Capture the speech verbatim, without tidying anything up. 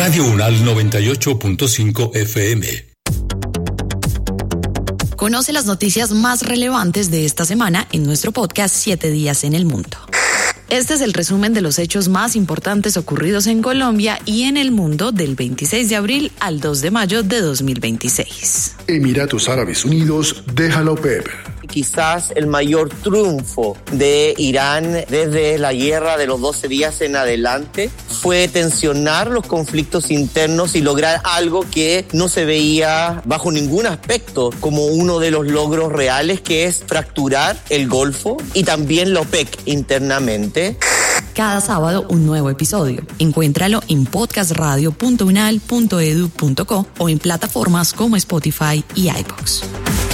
Radio Unal noventa y ocho punto cinco F M. Conoce las noticias más relevantes de esta semana en nuestro podcast Siete Días en el Mundo. Este es el resumen de los hechos más importantes ocurridos en Colombia y en el mundo del veintiséis de abril al dos de mayo de dos mil veintiséis. Emiratos Árabes Unidos deja la OPEP. Quizás el mayor triunfo de Irán desde la guerra de los doce días en adelante fue tensionar los conflictos internos y lograr algo que no se veía bajo ningún aspecto como uno de los logros reales, que es fracturar el Golfo y también la OPEC internamente. Cada sábado un nuevo episodio. Encuéntralo en podcast radio punto unal punto edu punto co o en plataformas como Spotify y iVoox.